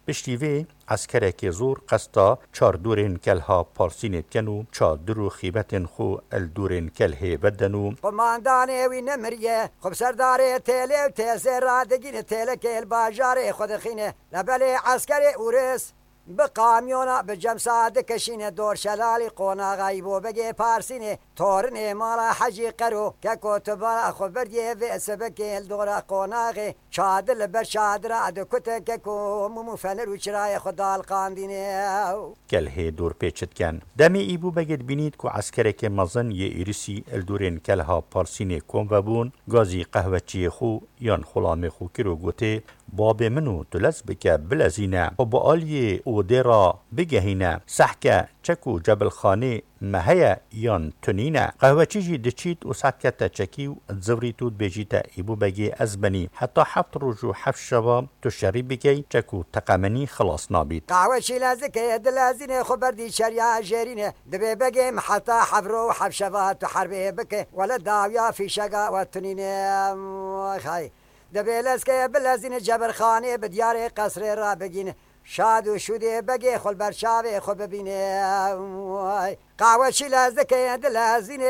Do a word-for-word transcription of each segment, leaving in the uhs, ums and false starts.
پشتیوی عسکرێکی زۆر قەستا چاردورên kelha Parsînê dikin û çadir û xîbetên xwe el durên kelhê vedin û Kumandanê wî nemiriye xwe bi serdarê têlê û têzê radigîne têlekê el bajarê xwe dixîne lebelê eskerê ûris bi kamyona bi cemsa dikeşîne dor şelalî qonaxayî bo vegê Parsînê torinê mala hecî qero keko tubara xwe berdiyê vê sebekê el dora qonaxê çadir li ber çadira dikute keko mum û fener û çirayê xwe dalqandîne kelhê dorpêçi dikin. Demê îbûbegê dibînît ku eskerekê mezin yê êrîsî el durên kelha Parsînê kom vebûn gazî qehwetçiyê xwe yan xulamê xwe kir û gotê babê min û tu lez bike bilezîne û bi aliyê odê ra bigehîne sehke çek û cebilxanê me heye yan tunîne qehweçî jî diçît û sedkete çekî û zivît û dibêjîte îbûbegê ez benî heta heft roj û heft şeva tu şerî bikey çek û teqemenî xilas nabît. Qehweçî lezikê dilezînê xwe berdî çeriya jêrîne divê begêm heta hev roj û heft şeva tu herbê bike wele dawiya fîşeka we tunîne xay دبی لسکه بلزین جبرخانه به دیار قصر را بگین شاد و شودی بگی خل بر شاوه خو ببینه قهوه چی لزکه دلزین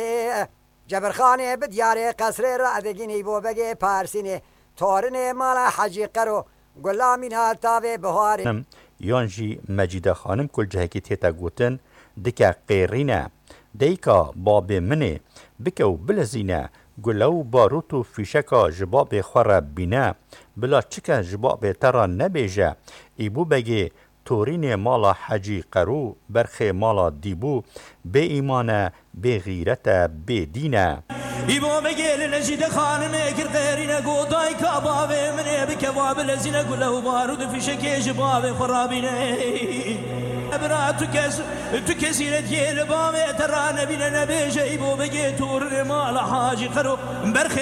جبرخانه به دیار قصر را بگین بو بگی پارسینه تورن مال حجی قرو گلامین هاتاوه بهاری یانجی مجیده خانم کل جهکی تیتا گوتن دکه قیرینه دیکا باب منه بکو بلزینه گلو باروت و فیشکا جباب خوره بینه بلا چکه جباب ترا نبیجه ایبو بگی تورین مالا حجی قرو برخ مالا دیبو به ایمانه به غیرت به دینه ایبو بگی لنجید خانمه کر قیرینه گودای کبابه منه بکواب لزینه گلو باروت و فیشکی جباب خوره بینه برا تو کس تو کسی ندیل بام ترا نبینه نبیجه ایبو بگی تورین مالا حجی قرو برخ